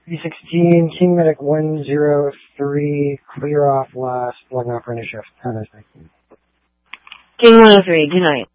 B16, King Medic 103, clear off last, logging off for any shift. Have a nice day. King 103, good night.